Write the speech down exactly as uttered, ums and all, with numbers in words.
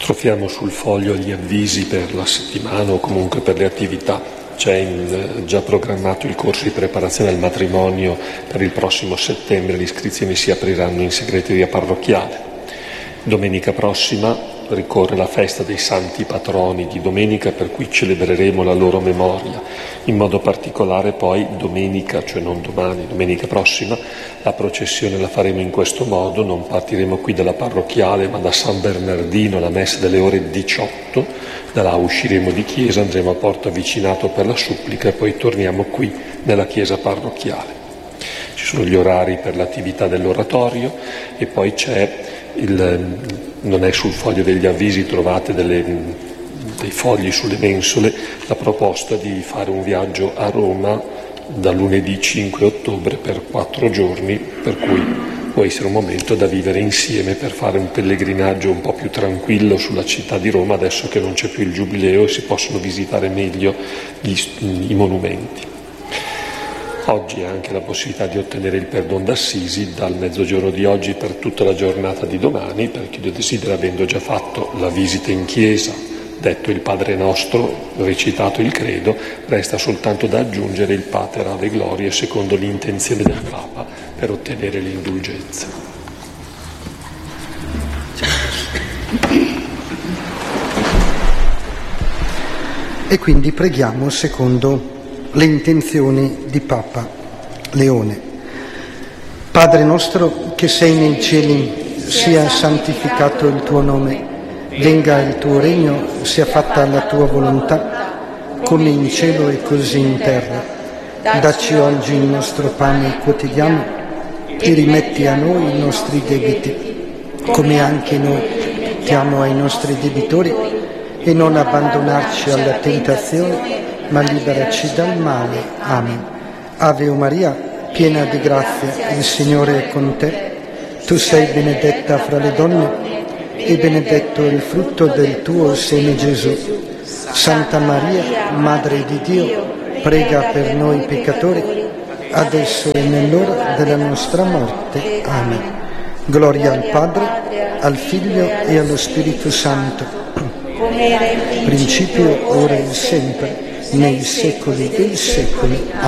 Troviamo sul foglio gli avvisi per la settimana o comunque per le attività. C'è in, già programmato il corso di preparazione al matrimonio per il prossimo settembre, le iscrizioni si apriranno in segreteria parrocchiale. Domenica prossima ricorre la festa dei santi patroni di domenica, per cui celebreremo la loro memoria. In modo particolare poi domenica, cioè non domani, domenica prossima, la processione la faremo in questo modo: non partiremo qui dalla parrocchiale ma da San Bernardino, la messa delle ore diciotto, da là usciremo di chiesa, andremo a Porto Avvicinato per la supplica e poi torniamo qui nella chiesa parrocchiale. Ci sono gli orari per l'attività dell'oratorio e poi c'è il, non è sul foglio degli avvisi, trovate delle, dei fogli sulle mensole, la proposta di fare un viaggio a Roma da lunedì cinque ottobre per quattro giorni, per cui può essere un momento da vivere insieme per fare un pellegrinaggio un po' più tranquillo sulla città di Roma, adesso che non c'è più il Giubileo e si possono visitare meglio gli, i monumenti. Oggi è anche la possibilità di ottenere il perdono d'Assisi dal mezzogiorno di oggi per tutta la giornata di domani, per chi lo desidera, avendo già fatto la visita in chiesa, detto il Padre Nostro, recitato il Credo, resta soltanto da aggiungere il Pater Ave Glorie secondo l'intenzione del Papa per ottenere l'indulgenza. E quindi preghiamo secondo le intenzioni di Papa Leone. Padre nostro che sei nei cieli, sia santificato il tuo nome, venga il tuo regno, sia fatta la tua volontà, come in cielo e così in terra. Dacci oggi il nostro pane quotidiano e rimetti a noi i nostri debiti, come anche noi rimettiamo ai nostri debitori, e non abbandonarci alla tentazione, ma liberaci dal male. Amen. Ave Maria, piena di grazia, il Signore è con te. Tu sei benedetta fra le donne e benedetto il frutto del tuo seno Gesù. Santa Maria, Madre di Dio, prega per noi peccatori, adesso e nell'ora della nostra morte. Amen. Gloria al Padre, al Figlio e allo Spirito Santo, principio, ora e sempre, nei secoli dei secoli.